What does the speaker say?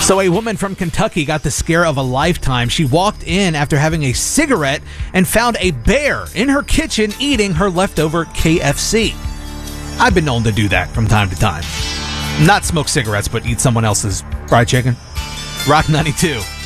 So a woman from Kentucky got the scare of a lifetime. She walked in after having a cigarette and found a bear in her kitchen eating her leftover KFC. I've been known to do that from time to time. Not smoke cigarettes, but eat someone else's fried chicken. Rock 92.